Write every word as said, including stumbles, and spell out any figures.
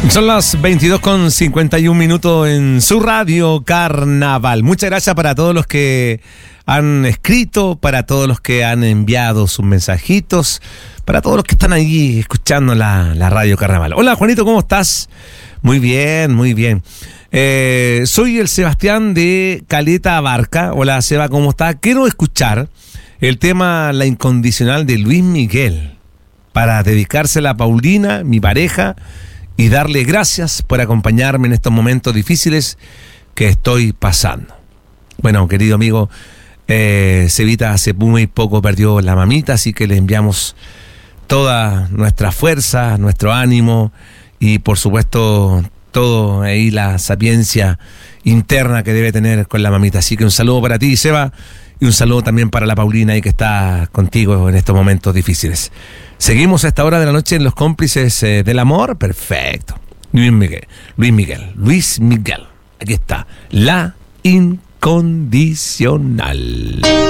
Son las veintidós con cincuenta y un minutos en su radio Carnaval. Muchas gracias para todos los que han escrito, para todos los que han enviado sus mensajitos, para todos los que están ahí escuchando la, la radio Carnaval. Hola Juanito, ¿cómo estás? Muy bien, muy bien. Eh, soy el Sebastián de Caleta Abarca. Hola Seba, ¿cómo estás? Quiero escuchar el tema La Incondicional de Luis Miguel para dedicársela a Paulina, mi pareja, y darle gracias por acompañarme en estos momentos difíciles que estoy pasando. Bueno, querido amigo, eh, Cevita hace muy poco perdió la mamita, así que le enviamos toda nuestra fuerza, nuestro ánimo y por supuesto todo ahí la sapiencia interna que debe tener con la mamita. Así que un saludo para ti, Seba, y un saludo también para la Paulina ahí que está contigo en estos momentos difíciles. Seguimos a esta hora de la noche en Los Cómplices eh, del Amor. Perfecto. Luis Miguel, Luis Miguel, Luis Miguel. Aquí está. La Incondicional.